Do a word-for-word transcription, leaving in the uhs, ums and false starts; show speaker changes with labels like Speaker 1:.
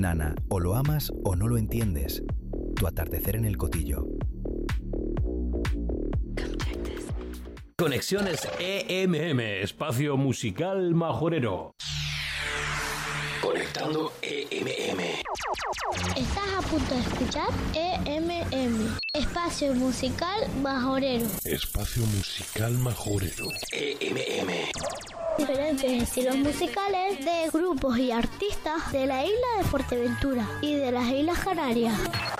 Speaker 1: Nana, o lo amas o no lo entiendes. Tu atardecer en el Cotillo.
Speaker 2: Conexiones E M M, espacio musical majorero. Conectando E M M.
Speaker 3: Estás a punto de escuchar E M M, espacio musical majorero.
Speaker 4: Espacio musical majorero.
Speaker 2: E M M.
Speaker 3: Diferentes estilos musicales de grupos y artistas de la isla de Fuerteventura y de las Islas Canarias.